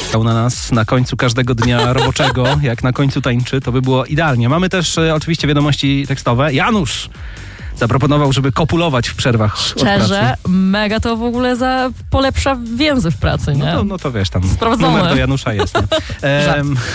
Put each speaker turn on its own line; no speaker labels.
na nas na końcu każdego dnia roboczego, jak na końcu tańczy, to by było idealnie. Mamy też oczywiście wiadomości tekstowe. Janusz zaproponował, żeby kopulować w przerwach od pracy.
Szczerze, mega to w ogóle polepsza więzy w pracy, nie?
No to wiesz, tam
Sprawdzone.
numer do Janusza jest. No.